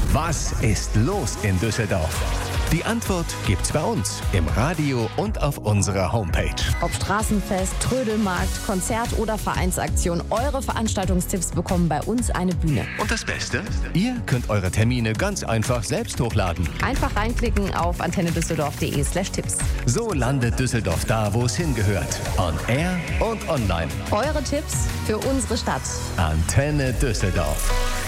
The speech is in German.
Was ist los in Düsseldorf? Die Antwort gibt's bei uns im Radio und auf unserer Homepage. Ob Straßenfest, Trödelmarkt, Konzert oder Vereinsaktion, eure Veranstaltungstipps bekommen bei uns eine Bühne. Und das Beste? Ihr könnt eure Termine ganz einfach selbst hochladen. Einfach reinklicken auf antennedüsseldorf.de/Tipps. So landet Düsseldorf da, wo es hingehört. On Air und online. Eure Tipps für unsere Stadt. Antenne Düsseldorf.